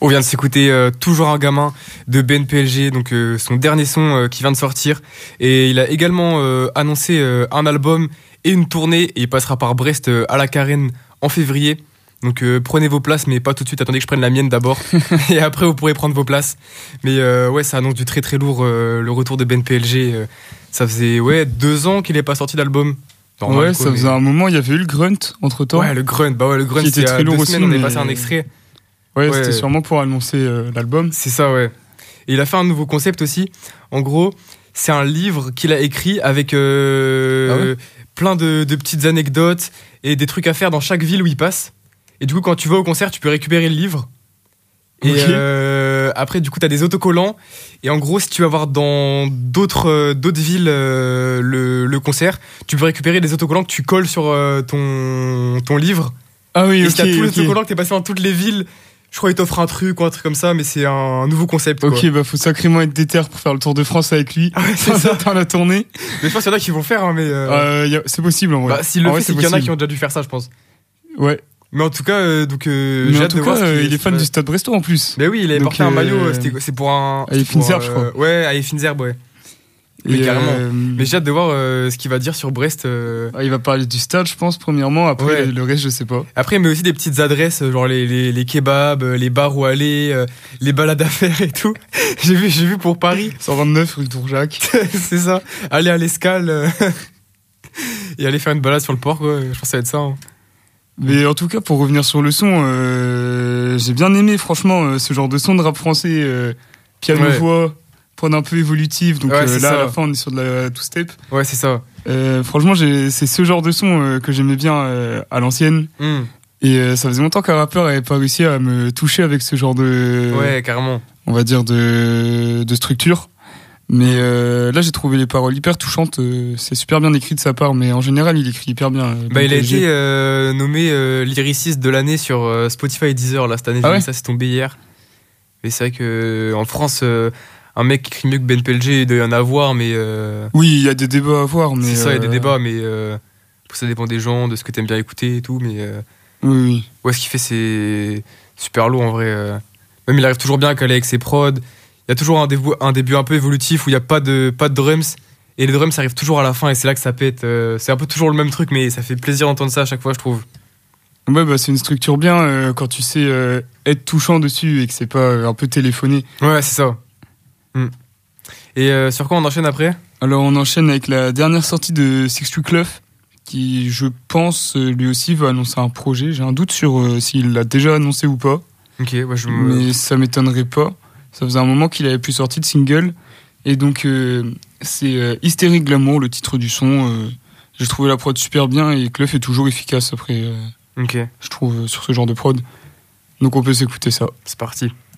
On vient de s'écouter Toujours un gamin de BNPLG, donc son dernier son qui vient de sortir. Et il a également annoncé un album et une tournée, et il passera par Brest à la Carène en février. Donc prenez vos places, mais pas tout de suite, attendez que je prenne la mienne d'abord. Et après vous pourrez prendre vos places. Mais ouais, ça annonce du très très lourd, le retour de BNPLG. Ça faisait 2 ans qu'il n'est pas sorti d'album. Normal, ouais, ça faisait un moment, il y avait eu le Grunt entre temps. Ouais, le Grunt, le Grunt, c'était très lourd aussi. On est passé un extrait. Ouais, c'était sûrement pour annoncer l'album. C'est ça, ouais. Et il a fait un nouveau concept aussi. En gros, c'est un livre qu'il a écrit avec plein de petites anecdotes et des trucs à faire dans chaque ville où il passe. Et du coup, quand tu vas au concert, tu peux récupérer le livre. Et après, du coup, t'as des autocollants. Et en gros, si tu vas voir dans d'autres villes le concert, tu peux récupérer des autocollants que tu colles sur ton livre. Ah oui, et ok. Si t'as tous les autocollants que t'es passé dans toutes les villes, je crois qu'il t'offre un truc ou un truc comme ça, mais c'est un nouveau concept. Ok, quoi. Faut sacrément être déter pour faire le Tour de France avec lui. Ah ouais, c'est ça. Dans la tournée. Mais je pense qu'il y en a qui vont le faire, hein, mais. C'est possible en vrai. S'il le fait, c'est qu'il y en a qui ont déjà dû faire ça, je pense. Ouais. Mais en tout cas, j'ai hâte de voir. Il est fan du Stade Brestois en plus. Mais oui, il avait porté un maillot, c'est pour un. Avec Finzerbe, je crois. Ouais, avec Finzerbe, ouais. Mais carrément. Mais j'ai hâte de voir ce qu'il va dire sur Brest. Il va parler du stade, je pense, premièrement. Après, le reste, je sais pas. Après, mais aussi des petites adresses, genre les kebabs, les bars où aller, les balades à faire et tout. J'ai vu pour Paris. 129 rue Tourjac. C'est ça. Aller à l'Escale et aller faire une balade sur le port, quoi. Je pense que ça va être ça. Hein. Mais en tout cas, pour revenir sur le son, j'ai bien aimé, franchement, ce genre de son de rap français, piano-voix. Prendre un peu évolutif, donc là à la fin on est sur de la two-step. Ouais, c'est ça. Franchement, c'est ce genre de son que j'aimais bien à l'ancienne. Et ça faisait longtemps qu'un rappeur n'avait pas réussi à me toucher avec ce genre de. Ouais, carrément. On va dire de structure. Mais là, j'ai trouvé les paroles hyper touchantes. C'est super bien écrit de sa part, mais en général, il écrit hyper bien. Il a été nommé lyriciste de l'année sur Spotify et Deezer là cette année. Ça, c'est tombé hier. Et c'est vrai que en France. Un mec qui écrit mieux que BNPLG, il doit y en avoir, mais. Oui, il y a des débats à avoir, mais. C'est ça, il y a des débats, mais. Ça dépend des gens, de ce que t'aimes bien écouter et tout, mais. Oui. Ouais, ce qu'il fait, c'est super lourd en vrai. Même il arrive toujours bien à caler avec ses prods. Il y a toujours un début un peu évolutif où il n'y a pas de drums. Et les drums, ça arrive toujours à la fin et c'est là que ça pète. C'est un peu toujours le même truc, mais ça fait plaisir d'entendre ça à chaque fois, je trouve. Ouais, c'est une structure bien quand tu sais être touchant dessus et que c'est pas un peu téléphoné. Ouais, c'est ça. Et sur quoi on enchaîne après ? Alors on enchaîne avec la dernière sortie de Six Street Cluff, qui je pense lui aussi va annoncer un projet. J'ai un doute sur s'il l'a déjà annoncé ou pas. Ok, mais ça m'étonnerait pas. Ça faisait un moment qu'il avait plus sorti de single. Et donc c'est Hystérique Glamour, le titre du son. J'ai trouvé la prod super bien et Cluff est toujours efficace après. Je trouve sur ce genre de prod. Donc on peut s'écouter ça. C'est parti.